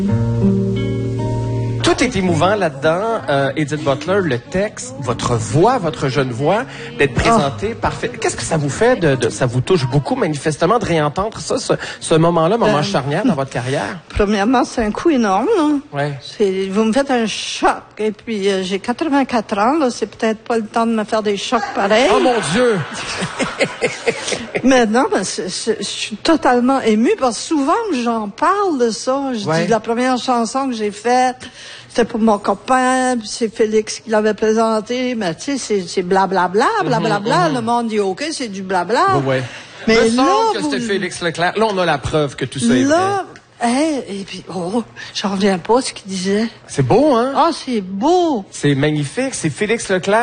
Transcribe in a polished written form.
Tout est émouvant là-dedans. Edith Butler, le texte, votre voix, votre jeune voix, d'être présentée parfait. Qu'est-ce que ça vous fait ça vous touche beaucoup, manifestement, de réentendre ça, ce moment-là, moment charnière dans votre carrière? Premièrement, c'est un coup énorme, là. Ouais. Vous me faites un choc. Et puis, j'ai 84 ans, là. C'est peut-être pas le temps de me faire des chocs pareils. Oh mon Dieu! Mais non, je suis totalement émue parce que souvent que j'en parle de ça. Je dis la première chanson que j'ai faite, c'était pour mon copain, puis c'est Félix qui l'avait présenté. Mais tu sais, c'est blablabla, blablabla. Le monde dit OK, c'est du blabla. Ouais. Mais me là, semble que c'était Félix Leclerc. Là, on a la preuve que tout ça est vrai. Là, et puis, j'en reviens pas ce qu'il disait. C'est beau, hein? Ah, c'est beau! C'est magnifique. C'est Félix Leclerc.